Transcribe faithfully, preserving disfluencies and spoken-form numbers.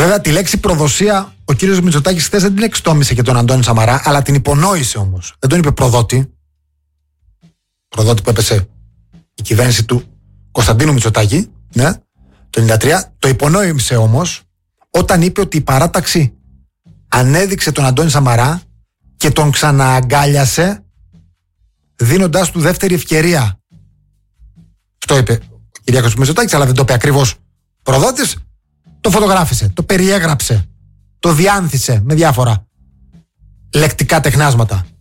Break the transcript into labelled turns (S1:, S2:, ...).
S1: Βέβαια, τη λέξη προδοσία ο κύριος Μητσοτάκης χθες δεν την εξτόμησε και τον Αντώνη Σαμαρά, αλλά την υπονόησε όμως. Δεν τον είπε προδότη. Προδότη που έπεσε η κυβέρνηση του Κωνσταντίνου Μητσοτάκη, ναι, το ενενήντα τρία. Το υπονόησε όμως όταν είπε ότι η παράταξη ανέδειξε τον Αντώνη Σαμαρά και τον ξανααγκάλιασε, δίνοντάς του δεύτερη ευκαιρία. Αυτό είπε ο Κυριάκος Μητσοτάκης, αλλά δεν το είπε ακριβώς προδότης. Το φωτογράφησε, το περιέγραψε, το διάνθησε με διάφορα λεκτικά τεχνάσματα.